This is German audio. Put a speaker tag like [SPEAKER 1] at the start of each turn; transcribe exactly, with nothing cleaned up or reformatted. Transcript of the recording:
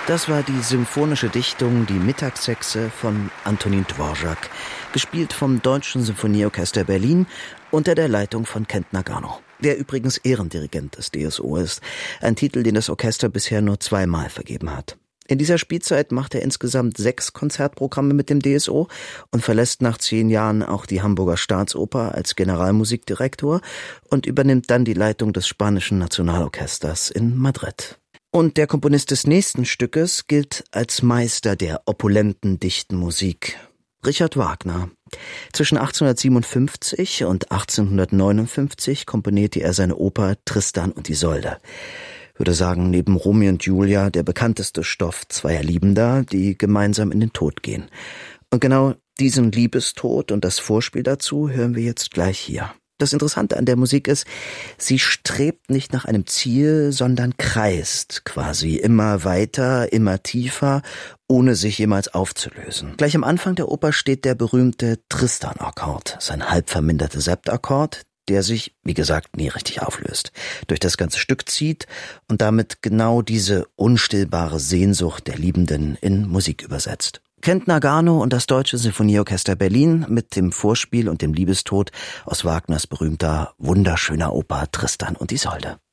[SPEAKER 1] Das war die symphonische Dichtung Die Mittagshexe von Antonin Dvorak, gespielt vom Deutschen Sinfonieorchester Berlin unter der Leitung von Kent Nagano, der übrigens Ehrendirigent des D S O ist, ein Titel, den das Orchester bisher nur zweimal vergeben hat. In dieser Spielzeit macht er insgesamt sechs Konzertprogramme mit dem D S O und verlässt nach zehn Jahren auch die Hamburger Staatsoper als Generalmusikdirektor und übernimmt dann die Leitung des Spanischen Nationalorchesters in Madrid. Und der Komponist des nächsten Stückes gilt als Meister der opulenten, dichten Musik. Richard Wagner. Zwischen achtzehnhundertsiebenundfünfzig und achtzehnhundertneunundfünfzig komponierte er seine Oper Tristan und Isolde. Ich würde sagen, neben Romeo und Julia der bekannteste Stoff zweier Liebender, die gemeinsam in den Tod gehen. Und genau diesen Liebestod und das Vorspiel dazu hören wir jetzt gleich hier. Das Interessante an der Musik ist, sie strebt nicht nach einem Ziel, sondern kreist quasi immer weiter, immer tiefer, ohne sich jemals aufzulösen. Gleich am Anfang der Oper steht der berühmte Tristan-Akkord, sein halb verminderte Septakkord, der sich, wie gesagt, nie richtig auflöst, durch das ganze Stück zieht und damit genau diese unstillbare Sehnsucht der Liebenden in Musik übersetzt. Kent Nagano und das Deutsche Sinfonieorchester Berlin mit dem Vorspiel und dem Liebestod aus Wagners berühmter, wunderschöner Oper Tristan und Isolde.